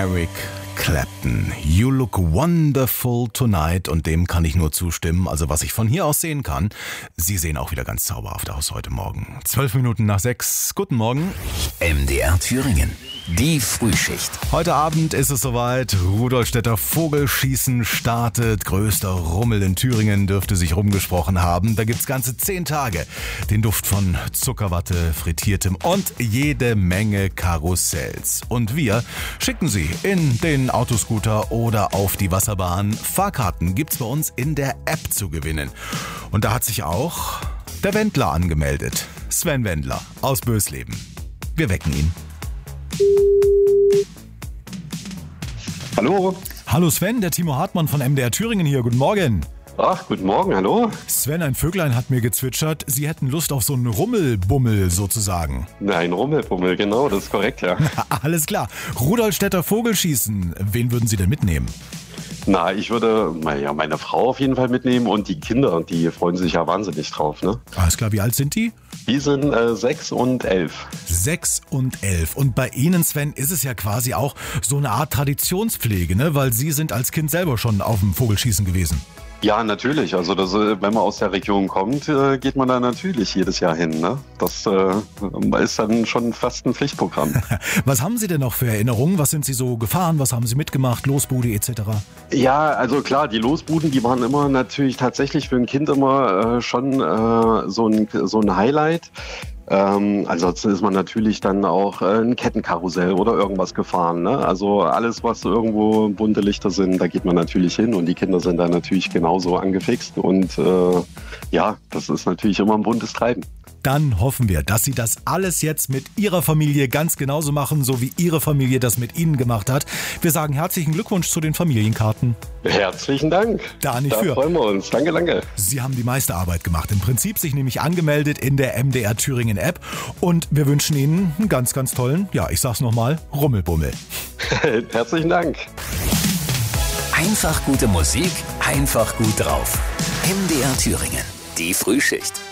Eric Clapton. You look wonderful tonight. Und dem kann ich nur zustimmen. Also was ich von hier aus sehen kann, Sie sehen auch wieder ganz zauberhaft aus heute Morgen. 12:12. Guten Morgen. MDR Thüringen. Die Frühschicht. Heute Abend ist es soweit. Rudolstädter Vogelschießen startet. Größter Rummel in Thüringen, dürfte sich rumgesprochen haben. Da gibt's ganze 10 Tage. Den Duft von Zuckerwatte, Frittiertem und jede Menge Karussells. Und wir schicken Sie in den Autoscooter oder auf die Wasserbahn. Fahrkarten gibt's bei uns in der App zu gewinnen. Und da hat sich auch der Wendler angemeldet. Sven Wendler aus Bösleben. Wir wecken ihn. Hallo. Hallo Sven, der Timo Hartmann von MDR Thüringen hier. Guten Morgen. Ach, guten Morgen, hallo. Sven, ein Vöglein hat mir gezwitschert, Sie hätten Lust auf so einen Rummelbummel sozusagen. Nein, Rummelbummel, genau, das ist korrekt, ja. Alles klar. Rudolstädter Vogelschießen. Wen würden Sie denn mitnehmen? Na, ich würde meine Frau auf jeden Fall mitnehmen und die Kinder, die freuen sich ja wahnsinnig drauf, ne? Alles klar, wie alt sind die? Die sind 6 und 11. 6 und 11. Und bei Ihnen, Sven, ist es ja quasi auch so eine Art Traditionspflege, ne? Weil Sie sind als Kind selber schon auf dem Vogelschießen gewesen. Ja, natürlich. Also wenn man aus der Region kommt, geht man da natürlich jedes Jahr hin, ne? Das ist dann schon fast ein Pflichtprogramm. Was haben Sie denn noch für Erinnerungen? Was sind Sie so gefahren? Was haben Sie mitgemacht? Losbude etc.? Ja, also klar, die Losbuden, die waren immer natürlich tatsächlich für ein Kind immer schon so ein Highlight. Ansonsten ist man natürlich dann auch ein Kettenkarussell oder irgendwas gefahren, ne? Also alles, was irgendwo bunte Lichter sind, da geht man natürlich hin und die Kinder sind da natürlich genauso angefixt und das ist natürlich immer ein buntes Treiben. Dann hoffen wir, dass Sie das alles jetzt mit Ihrer Familie ganz genauso machen, so wie Ihre Familie das mit Ihnen gemacht hat. Wir sagen herzlichen Glückwunsch zu den Familienkarten. Herzlichen Dank. Da nicht da für. freuen wir uns. Danke, danke. Sie haben die meiste Arbeit gemacht. Im Prinzip sich nämlich angemeldet in der MDR Thüringen App. Und wir wünschen Ihnen einen ganz, ganz tollen, ich sag's nochmal, Rummelbummel. Herzlichen Dank. Einfach gute Musik, einfach gut drauf. MDR Thüringen. Die Frühschicht.